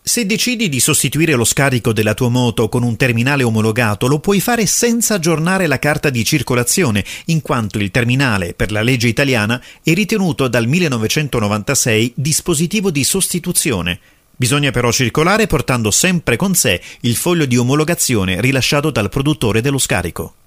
Se decidi di sostituire lo scarico della tua moto con un terminale omologato, lo puoi fare senza aggiornare la carta di circolazione, in quanto il terminale, per la legge italiana, è ritenuto dal 1996 dispositivo di sostituzione. Bisogna però circolare portando sempre con sé il foglio di omologazione rilasciato dal produttore dello scarico.